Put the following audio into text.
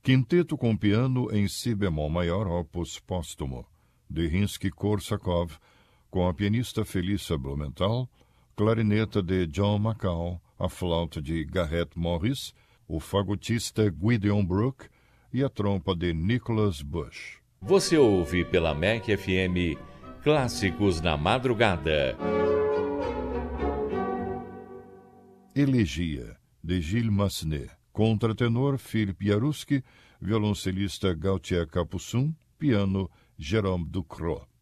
Quinteto com piano em si bemol maior, opus póstumo, de Rimsky-Korsakov, com a pianista Felícia Blumenthal, clarineta de John McCall, a flauta de Garrett Morris, o fagotista Gideon Brook e a trompa de Nicholas Bush. Você ouve pela MEC FM Clássicos na Madrugada. Elegia, de Gilles Massenet. Contratenor Philippe Jaruski, violoncelista Gautier Capuçon, piano Jérôme Ducrot.